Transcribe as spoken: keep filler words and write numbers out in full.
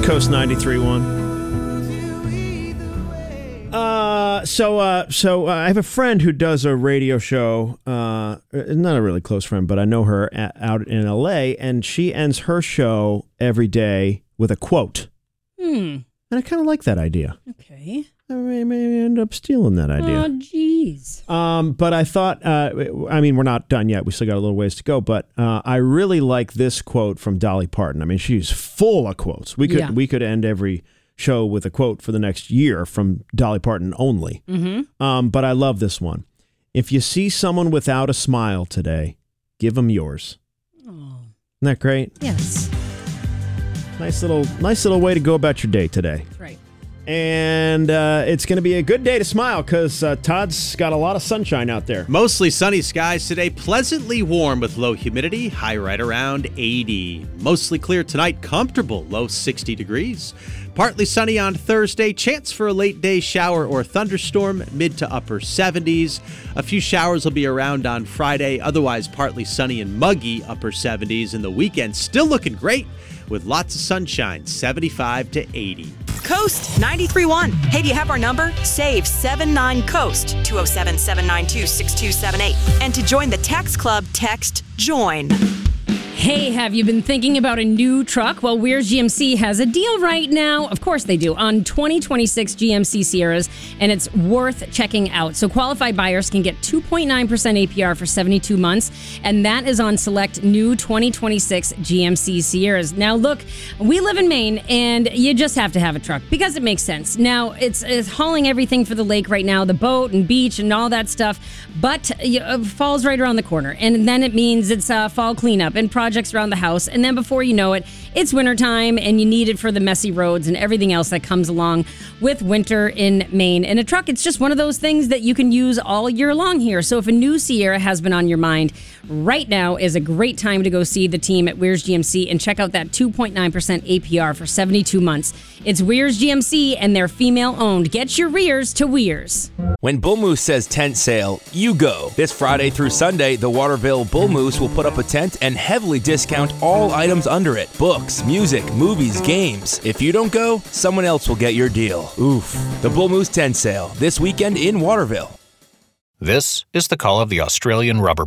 Coast ninety-three point one. Uh, so, uh, so uh, I have a friend who does a radio show. Uh, not a really close friend, but I know her at, out in L A, and she ends her show every day with a quote. Hmm. And I kind of like that idea. Okay. I may, may end up stealing that idea. Oh, jeez. Um, but I thought, uh, I mean, we're not done yet. We still got a little ways to go. But uh, I really like this quote from Dolly Parton. I mean, she's full of quotes. We could Yeah. we could end every show with a quote for the next year from Dolly Parton only. Mm-hmm. Um, but I love this one. If you see someone without a smile today, give them yours. Oh. Isn't that great? Yes. Nice little, nice little way to go about your day today. That's right. And uh, it's going to be a good day to smile because uh, Todd's got a lot of sunshine out there. Mostly sunny skies today, pleasantly warm with low humidity, high right around eighty. Mostly clear tonight, comfortable, low sixty degrees. Partly sunny on Thursday, chance for a late day shower or thunderstorm, mid to upper seventies. A few showers will be around on Friday, otherwise partly sunny and muggy, upper seventies. And the weekend still looking great with lots of sunshine, seventy-five to eighty. Coast ninety-three point one. Hey, do you have our number? Save seven nine COAST, two oh seven, seven nine two, six two seven eight. And to join the text club, text JOIN. Hey, have you been thinking about a new truck? Well, Weir's G M C has a deal right now. Of course they do, on twenty twenty-six G M C Sierras, and it's worth checking out. So qualified buyers can get two point nine percent A P R for seventy-two months, and that is on select new twenty twenty-six G M C Sierras. Now, look, we live in Maine, and you just have to have a truck because it makes sense. Now, it's, it's hauling everything for the lake right now, the boat and beach and all that stuff, but uh, fall's right around the corner, and then it means it's uh, fall cleanup and projects around the house, and then before you know it, it's wintertime and you need it for the messy roads and everything else that comes along with winter in Maine. And a truck, it's just one of those things that you can use all year long here. So if a new Sierra has been on your mind, right now is a great time to go see the team at Weir's G M C and check out that two point nine percent A P R for seventy-two months. It's Weir's G M C, and they're female owned. Get your rears to Weir's. When Bull Moose says tent sale, you go. This Friday through Sunday, the Waterville Bull Moose will put up a tent and heavily discount all items under it. Books, music, movies, games. If you don't go, someone else will get your deal. Oof. The Bull Moose tent sale, this weekend in Waterville. This is the call of the Australian rubber